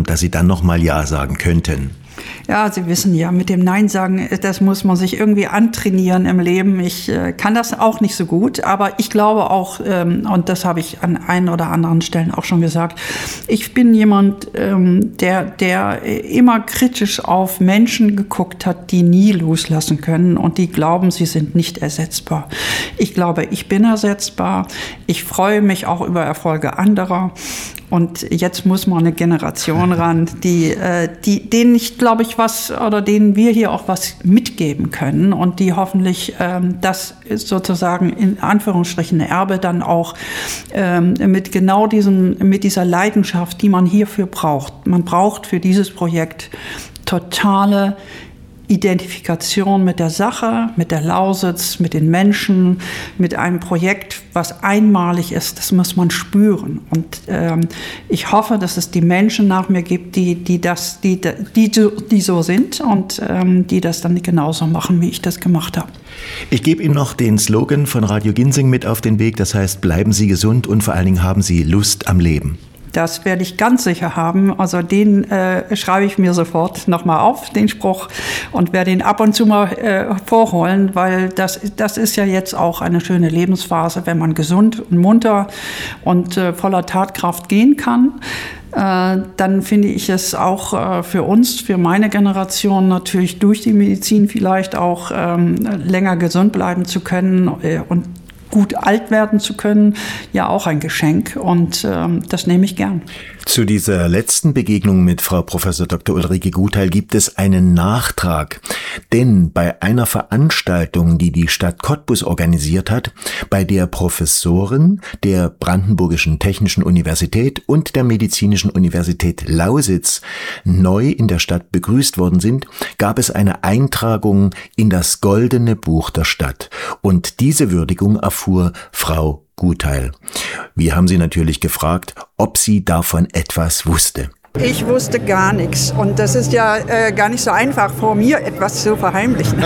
dass Sie dann nochmal Ja sagen könnten? Ja, Sie wissen ja, mit dem Nein sagen, das muss man sich irgendwie antrainieren im Leben. Ich kann das auch nicht so gut, aber ich glaube auch, und das habe ich an ein oder anderen Stellen auch schon gesagt, ich bin jemand, der immer kritisch auf Menschen geguckt hat, die nie loslassen können und die glauben, sie sind nicht ersetzbar. Ich glaube, ich bin ersetzbar. Ich freue mich auch über Erfolge anderer. Und jetzt muss mal eine Generation ran, denen ich, glaube ich, denen wir hier auch was mitgeben können und die hoffentlich das sozusagen in Anführungsstrichen Erbe dann auch mit genau mit dieser Leidenschaft, die man hierfür braucht. Man braucht für dieses Projekt totale Identifikation mit der Sache, mit der Lausitz, mit den Menschen, mit einem Projekt, was einmalig ist. Das muss man spüren. Und ich hoffe, dass es die Menschen nach mir gibt, die so sind und die das dann genauso machen, wie ich das gemacht habe. Ich gebe Ihnen noch den Slogan von Radio Ginsing mit auf den Weg. Das heißt, bleiben Sie gesund und vor allen Dingen haben Sie Lust am Leben. Das werde ich ganz sicher haben. Also den schreibe ich mir sofort nochmal auf, den Spruch, und werde ihn ab und zu mal vorholen, weil das ist ja jetzt auch eine schöne Lebensphase, wenn man gesund und munter und voller Tatkraft gehen kann. Dann finde ich es auch für uns, für meine Generation natürlich durch die Medizin vielleicht auch länger gesund bleiben zu können und gut alt werden zu können, ja auch ein Geschenk und das nehme ich gern. Zu dieser letzten Begegnung mit Frau Professor Dr. Ulrike Gutheil gibt es einen Nachtrag, denn bei einer Veranstaltung, die die Stadt Cottbus organisiert hat, bei der Professoren der Brandenburgischen Technischen Universität und der Medizinischen Universität Lausitz neu in der Stadt begrüßt worden sind, gab es eine Eintragung in das Goldene Buch der Stadt und diese Würdigung erfuhr Frau Gutheil. Wir haben sie natürlich gefragt, ob sie davon etwas wusste. Ich wusste gar nichts und das ist ja gar nicht so einfach, vor mir etwas zu verheimlichen.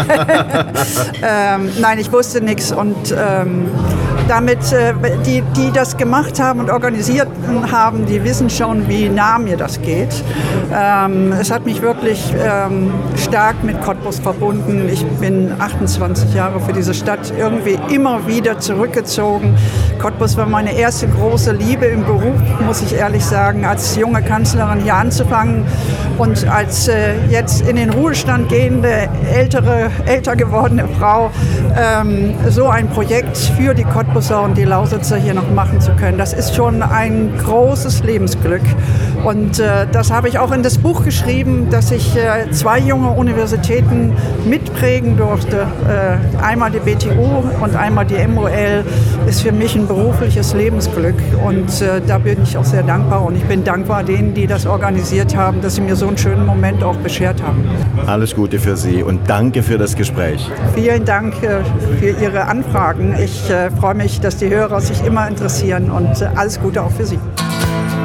Nein, ich wusste nichts und damit, die das gemacht haben und organisiert haben, die wissen schon, wie nah mir das geht. Es hat mich wirklich stark mit Cottbus verbunden. Ich bin 28 Jahre für diese Stadt irgendwie immer wieder zurückgezogen. Cottbus war meine erste große Liebe im Beruf, muss ich ehrlich sagen, als junge Kanzlerin hier anzufangen und als jetzt in den Ruhestand gehende, älter gewordene Frau so ein Projekt für die Cottbuser und die Lausitzer hier noch machen zu können. Das ist schon ein großes Lebensglück. Und das habe ich auch in das Buch geschrieben, dass ich 2 junge Universitäten mitprägen durfte. Einmal die BTU und einmal die MOL ist für mich ein berufliches Lebensglück. Und da bin ich auch sehr dankbar. Und ich bin dankbar denen, die das organisiert haben, dass sie mir so einen schönen Moment auch beschert haben. Alles Gute für Sie und danke für das Gespräch. Vielen Dank für Ihre Anfragen. Ich freue mich, dass die Hörer sich immer interessieren und alles Gute auch für Sie.